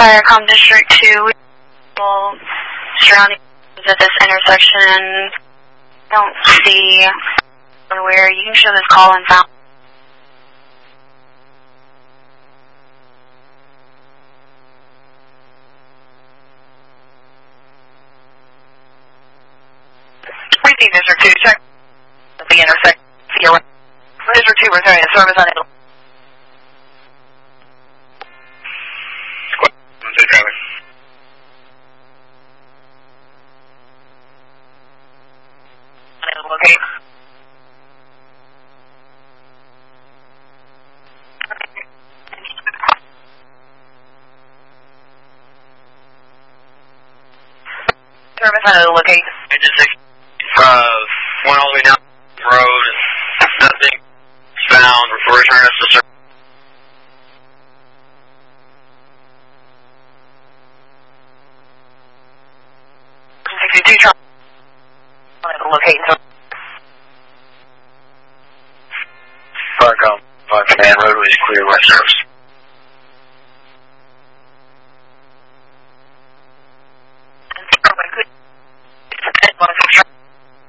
Firecom District 2, surrounding at this intersection. Don't see where you can show this call and found. Received District 2, check the intersection. District 2, returning to service unable. Okay. Service unable location. Went all the way down the road. Nothing found. Return us to service. Location. Firecom, 5 command roadway is clear, west service.